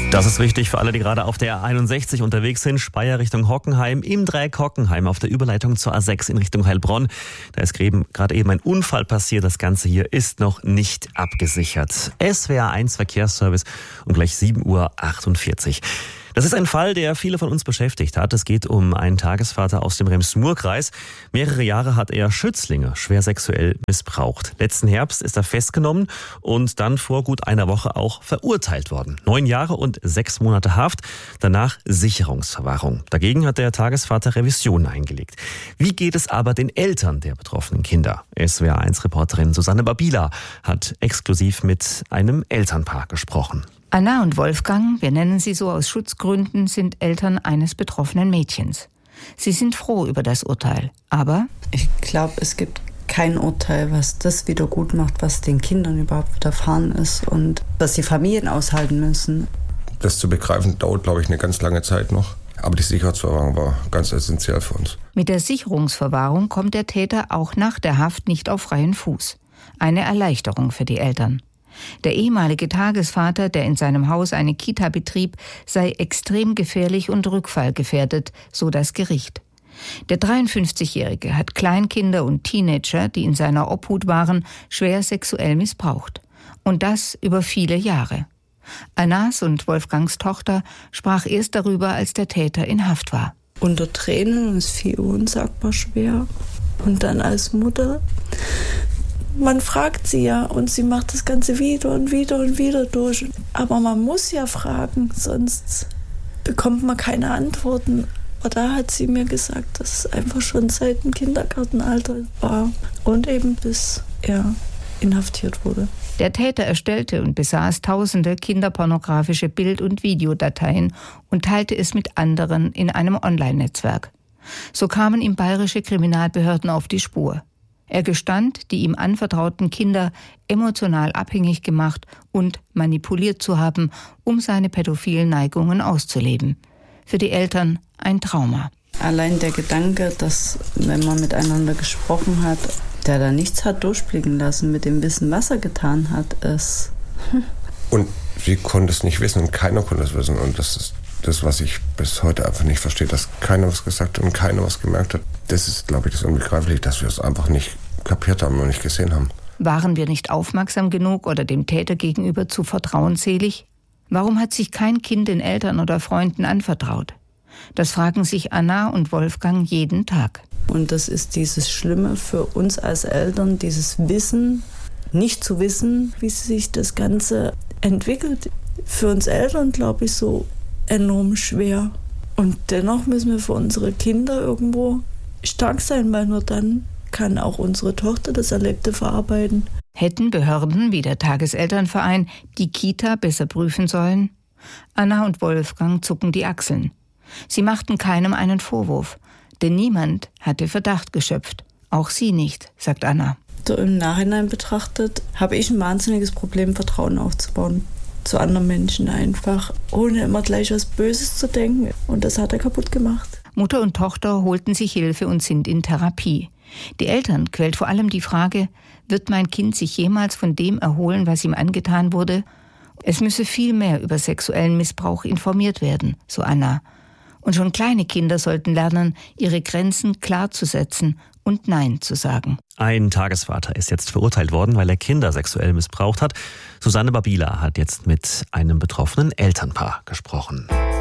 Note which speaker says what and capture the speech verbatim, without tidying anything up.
Speaker 1: Das ist wichtig für alle, die gerade auf der A einundsechzig unterwegs sind. Speyer Richtung Hockenheim, im Dreieck Hockenheim auf der Überleitung zur A sechs in Richtung Heilbronn. Da ist gerade eben ein Unfall passiert. Das Ganze hier ist noch nicht abgesichert. S W R eins Verkehrsservice um gleich sieben Uhr achtundvierzig. Das ist ein Fall, der viele von uns beschäftigt hat. Es geht um einen Tagesvater aus dem Rems-Murr-Kreis. Mehrere Jahre hat er Schützlinge schwer sexuell missbraucht. Letzten Herbst ist er festgenommen und dann vor gut einer Woche auch verurteilt worden. Neun Jahre und sechs Monate Haft, danach Sicherungsverwahrung. Dagegen hat der Tagesvater Revision eingelegt. Wie geht es aber den Eltern der betroffenen Kinder? S W R eins Reporterin Susanne Babila hat exklusiv mit einem Elternpaar gesprochen.
Speaker 2: Anna und Wolfgang, wir nennen sie so aus Schutzgründen, sind Eltern eines betroffenen Mädchens. Sie sind froh über das Urteil, aber
Speaker 3: ich glaube, es gibt kein Urteil, was das wieder gut macht, was den Kindern überhaupt widerfahren ist und was die Familien aushalten müssen.
Speaker 4: Das zu begreifen dauert, glaube ich, eine ganz lange Zeit noch. Aber die Sicherheitsverwahrung war ganz essentiell für uns.
Speaker 2: Mit der Sicherungsverwahrung kommt der Täter auch nach der Haft nicht auf freien Fuß. Eine Erleichterung für die Eltern. Der ehemalige Tagesvater, der in seinem Haus eine Kita betrieb, sei extrem gefährlich und rückfallgefährdet, so das Gericht. Der dreiundfünfzigjährige hat Kleinkinder und Teenager, die in seiner Obhut waren, schwer sexuell missbraucht. Und das über viele Jahre. Annas und Wolfgangs Tochter sprach erst darüber, als der Täter in Haft war.
Speaker 3: Unter Tränen, es fiel unsagbar schwer. Und dann als Mutter, man fragt sie ja und sie macht das Ganze wieder und wieder und wieder durch. Aber man muss ja fragen, sonst bekommt man keine Antworten. Aber da hat sie mir gesagt, dass es einfach schon seit dem Kindergartenalter war und eben bis er inhaftiert wurde.
Speaker 2: Der Täter erstellte und besaß tausende kinderpornografische Bild- und Videodateien und teilte es mit anderen in einem Online-Netzwerk. So kamen ihm bayerische Kriminalbehörden auf die Spur. Er gestand, die ihm anvertrauten Kinder emotional abhängig gemacht und manipuliert zu haben, um seine pädophilen Neigungen auszuleben. Für die Eltern ein Trauma.
Speaker 3: Allein der Gedanke, dass, wenn man miteinander gesprochen hat, der da nichts hat durchblicken lassen mit dem Wissen, was er getan hat, ist...
Speaker 4: Und sie konnte es nicht wissen und keiner konnte es wissen. Und das ist das, was ich bis heute einfach nicht verstehe, dass keiner was gesagt hat und keiner was gemerkt hat. Das ist, glaube ich, das Unbegreifliche, dass wir es einfach nicht kapiert haben und nicht gesehen haben.
Speaker 2: Waren wir nicht aufmerksam genug oder dem Täter gegenüber zu vertrauensselig? Warum hat sich kein Kind den Eltern oder Freunden anvertraut? Das fragen sich Anna und Wolfgang jeden Tag.
Speaker 3: Und das ist dieses Schlimme für uns als Eltern, dieses Wissen, nicht zu wissen, wie sich das Ganze entwickelt. Für uns Eltern, glaube ich, so enorm schwer. Und dennoch müssen wir für unsere Kinder irgendwo stark sein, weil nur dann kann auch unsere Tochter das Erlebte verarbeiten.
Speaker 2: Hätten Behörden wie der Tageselternverein die Kita besser prüfen sollen? Anna und Wolfgang zucken die Achseln. Sie machten keinem einen Vorwurf, denn niemand hatte Verdacht geschöpft. Auch sie nicht, sagt Anna.
Speaker 3: So im Nachhinein betrachtet habe ich ein wahnsinniges Problem, Vertrauen aufzubauen zu anderen Menschen einfach, ohne immer gleich was Böses zu denken. Und das hat er kaputt gemacht.
Speaker 2: Mutter und Tochter holten sich Hilfe und sind in Therapie. Die Eltern quält vor allem die Frage, wird mein Kind sich jemals von dem erholen, was ihm angetan wurde? Es müsse viel mehr über sexuellen Missbrauch informiert werden, so Anna. Und schon kleine Kinder sollten lernen, ihre Grenzen klar zu setzen und Nein zu sagen.
Speaker 1: Ein Tagesvater ist jetzt verurteilt worden, weil er Kinder sexuell missbraucht hat. Susanne Babila hat jetzt mit einem betroffenen Elternpaar gesprochen.